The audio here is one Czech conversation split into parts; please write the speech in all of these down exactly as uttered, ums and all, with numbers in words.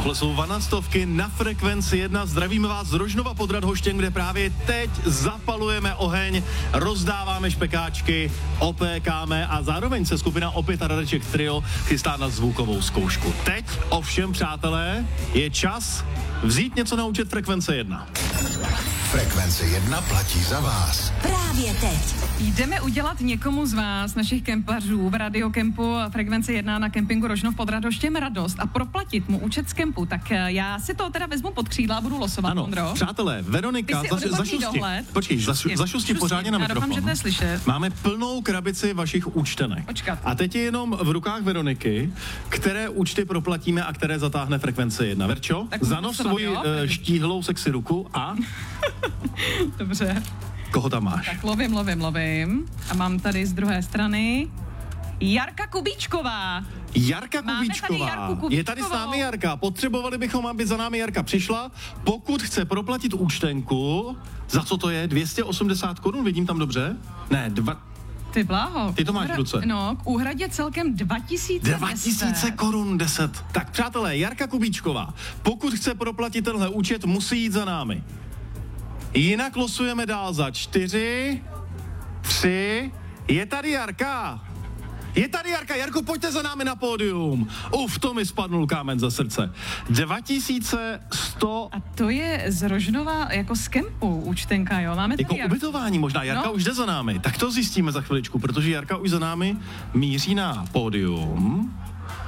Tohle jsou Vanastovky na Frekvenci jedna. Zdravíme vás z Rožnova pod Radhoštěm, kde právě teď zapalujeme oheň, rozdáváme špekáčky, opékáme a zároveň se skupina Opět a Radeček Trio chystá na zvukovou zkoušku. Teď ovšem, přátelé, je čas vzít něco na účet Frekvence jedna. Frekvence jedna platí za vás. Právě teď. Jdeme udělat někomu z vás, našich kempařů v radiokempu Frekvence jedna na kempingu Rožnov pod Radhoštěm radost a proplatit mu účet z kempu. Tak já si to teda vezmu pod křídla a budu losovat, ano, Ondro. Přátelé, Veronika, za, zašusti, počkej, zašu, zašusti pořádně na mikrofon. Já doufám, že to je slyšet. Máme plnou krabici vašich účtenek. Počkat. A teď je jenom v rukách Veroniky, které účty proplatíme a které zatáhne Frekvence jedna. Verčo, zanos svoji uh, štíhlou sexy ruku a... Dobře. Koho tam máš? Tak lovím, lovím, lovím. A mám tady z druhé strany Jarka Kubíčková. Jarka Máme Kubíčková. tady Jarku Kubíčkovou. Je tady s námi Jarka. Potřebovali bychom, aby za námi Jarka přišla. Pokud chce proplatit účtenku, za co to je? dvě stě osmdesát korun, vidím tam dobře? Ne, dva... Ty bláho. Ty to máš v ruce. No, k úhradě celkem dva tisíce. dva tisíce korun deset. Tak přátelé, Jarka Kubíčková, pokud chce proplatit tenhle účet, musí jít za námi. Jinak losujeme dál za čtyři, tři, je tady Jarka. Je tady Jarka, Jarko, pojďte za námi na pódium. Uf, to mi spadnul kámen za srdce. dva tisíce sto... A to je z Rožnova jako z kempu účtenka, jo? Máme tady jako Jarku. ubytování možná, Jarka no. už jde za námi. Tak to zjistíme za chviličku, protože Jarka už za námi míří na pódium.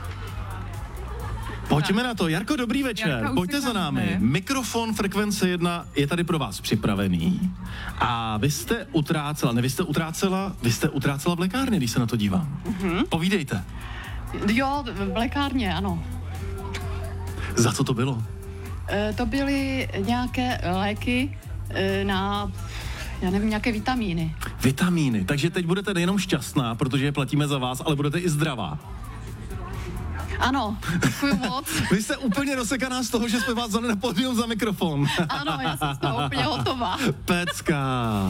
Pojďme na to. Jarko, dobrý večer. Pojďte za námi. Mikrofon Frekvence jedna je tady pro vás připravený. A vy jste utrácela, ne, vy jste utrácela, vy jste utrácela v lékárně, když se na to dívám. Mm-hmm. Povídejte. Jo, v lékárně, ano. Za co to bylo? E, to byly nějaké léky e, na, já nevím, nějaké vitamíny. Vitamíny. Takže teď budete nejenom šťastná, protože je platíme za vás, ale budete i zdravá. Ano, děkuji moc. Vy jste úplně rozsekaná z toho, že jsme vás vzali na pódium za mikrofon. Ano, já jsem z toho úplně hotová. Pecka.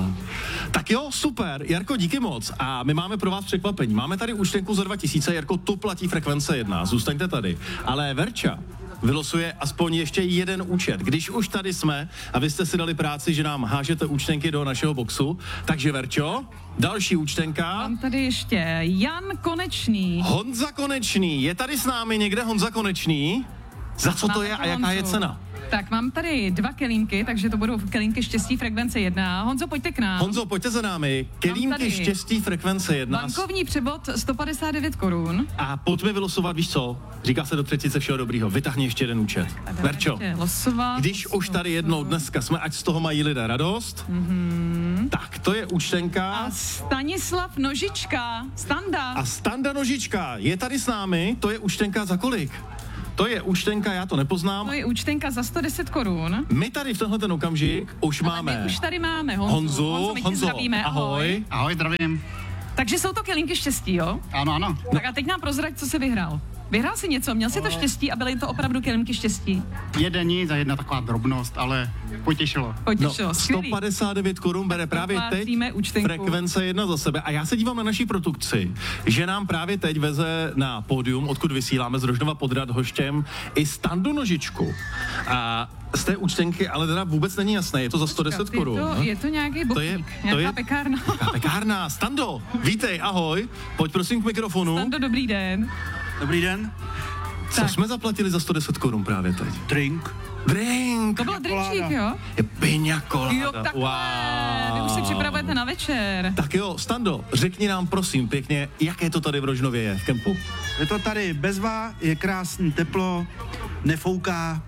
Tak jo, super. Jarko, díky moc. A my máme pro vás překvapení. Máme tady účtenku za dva tisíce. Jarko, tu platí Frekvence jedna. Zůstaňte tady. Ale Verča vylosuje aspoň ještě jeden účet. Když už tady jsme a vy jste si dali práci, že nám hážete účtenky do našeho boxu, takže Verčo, další účtenka. Mám tady ještě Jan Konečný. Honza Konečný. Je tady s námi někde Honza Konečný? Za co to je a jaká je cena? Tak mám tady dva kelímky, takže to budou kelímky štěstí Frekvence jedna. Honzo, pojďte k nám. Honzo, pojďte za námi. Kelímky štěstí Frekvence jedna. Bankovní převod sto padesát devět korun. A pojďme vylosovat, víš co? Říká se do třetice všeho dobrýho. Vytáhni ještě jeden účet. Verčo, losovat, když losovat, už tady jednou dneska jsme, ať z toho mají lidé radost, mm-hmm. tak to je účtenka. A Stanislav Nožička. Standa. A Standa Nožička je tady s námi. To je účtenka za kolik? To je účtenka, já to nepoznám. To je účtenka za sto deset korun. My tady v tenhle ten okamžik už Ale máme... my už tady máme Honzu. Honzu, Honzo, my Honzo, zdravíme, ahoj. ahoj. Ahoj, zdravím. Takže jsou to kelímky štěstí, jo? Ano, ano. Tak a teď nám prozrať, co jsi vyhrál. Vyhrál jsi něco, měl jsi to štěstí a byly to opravdu kelímky štěstí. Jeden nic a jedna taková drobnost, ale potěšilo. Potěšilo, no, skvělý. sto padesát devět korun bere právě teď účtenku. Frekvence jedna za sebe. A já se dívám na naší produkci, že nám právě teď veze na pódium, odkud vysíláme z Rožnova pod Radhoštěm, i Standu Nožičku. A z té účtenky ale teda vůbec není jasné, je to za sto deset korun. Je to, je to nějaký bobník, to je, nějaká to je, pekárna. Nějaká pekárna. Stando, vítej, ahoj. Pojď prosím k mikrofonu. Stando, dobrý den. Dobrý den. Co tak. jsme zaplatili za sto deset korun právě teď? Drink. Drink. To byl drinčík, jo? Je piña colada. Jo, takhle. Wow. Vy už si připravujete na večer. Tak jo, Stando, řekni nám prosím pěkně, jaké to tady v Rožnově je v kempu. Je to tady bezva, je krásný, teplo, nefouká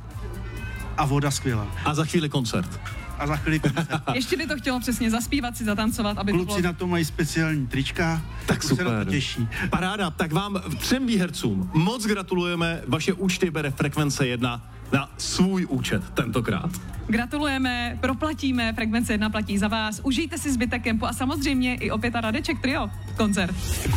a voda skvělá. A za chvíli koncert. A za chvíli koncert. Ještě by to chtělo přesně zaspívat si, zatancovat, aby Kluci to bylo... na to mají speciální trička. Tak super. Se na to těší. Paráda, tak vám třem výhercům moc gratulujeme, vaše účty bere Frekvence jedna na svůj účet tentokrát. Gratulujeme, proplatíme, Frekvence jedna platí za vás, užijte si zbytek kempu a samozřejmě i Opět a Radeček Trio koncert.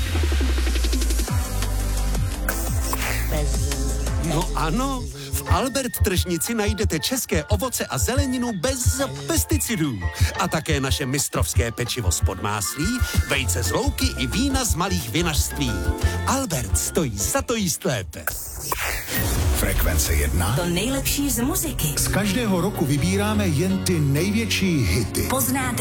No ano, v Albert Tržnici najdete české ovoce a zeleninu bez pesticidů. A také naše mistrovské pečivo z podmáslí, vejce z louky i vína z malých vinařství. Albert stojí za to jíst lépe. Frekvence jedna. To nejlepší z muziky. Z každého roku vybíráme jen ty největší hity. Poznáte